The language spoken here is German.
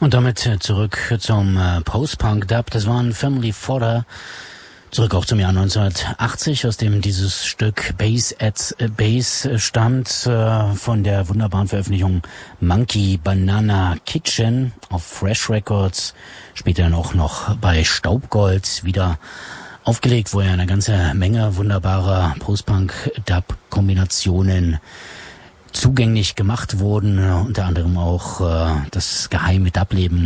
Und damit zurück zum Post-Punk-Dub. Das waren Family Fodder. Zurück auch zum Jahr 1980, aus dem dieses Stück Bass at Base stammt, von der wunderbaren Veröffentlichung Monkey Banana Kitchen auf Fresh Records, später dann auch noch bei Staubgold wieder aufgelegt, wo ja eine ganze Menge wunderbarer Post-Punk-Dub-Kombinationen zugänglich gemacht wurden, unter anderem auch das geheime Dub-Leben